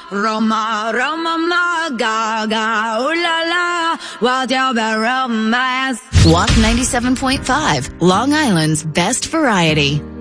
Roma, Roma, ma, gaga, ooh la la, what's your best romance? Walk 97.5, Long Island's best variety.